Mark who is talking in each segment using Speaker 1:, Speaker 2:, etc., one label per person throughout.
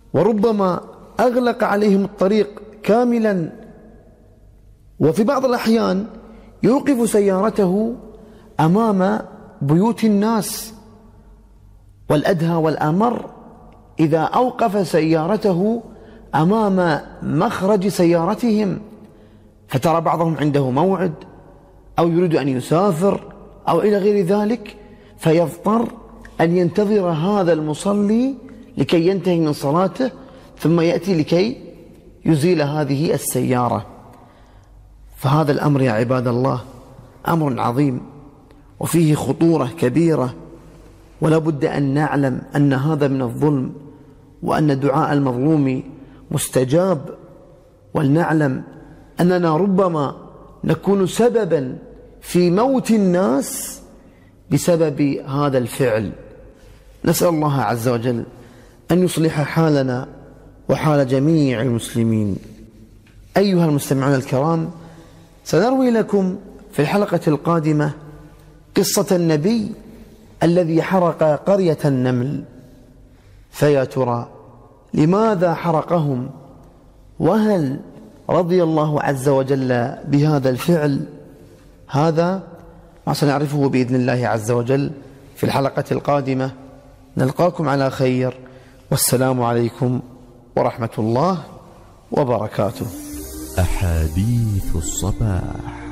Speaker 1: وربما أغلق عليهم الطريق كاملا، وفي بعض الأحيان يوقف سيارته أمام بيوت الناس. والأدهى والأمر إذا أوقف سيارته أمام مخرج سيارتهم، فترى بعضهم عنده موعد أو يريد أن يسافر أو إلى غير ذلك، فيضطر أن ينتظر هذا المصلي لكي ينتهي من صلاته ثم يأتي لكي يزيل هذه السيارة. فهذا الأمر يا عباد الله أمر عظيم وفيه خطورة كبيرة، ولا بد أن نعلم أن هذا من الظلم، وأن دعاء المظلوم مستجاب، ولنعلم أننا ربما نكون سببا في موت الناس بسبب هذا الفعل. نسأل الله عز وجل أن يصلح حالنا وحال جميع المسلمين. أيها المستمعون الكرام، سنروي لكم في الحلقة القادمة قصة النبي الذي حرق قرية النمل. فيا ترى لماذا حرقهم؟ وهل رضي الله عز وجل بهذا الفعل؟ هذا ما سنعرفه بإذن الله عز وجل في الحلقة القادمة. نلقاكم على خير، والسلام عليكم ورحمة الله وبركاته.
Speaker 2: أحاديث الصباح.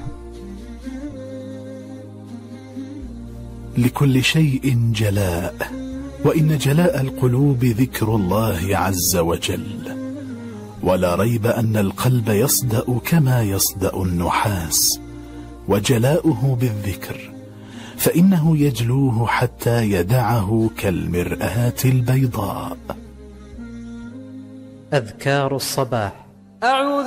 Speaker 3: لكل شيء جلاء، وإن جلاء القلوب ذكر الله عز وجل. ولا ريب أن القلب يصدأ كما يصدأ النحاس، وجلاؤه بالذكر، فإنه يجلوه حتى يدعه كالمرآة البيضاء.
Speaker 4: أذكار الصباح.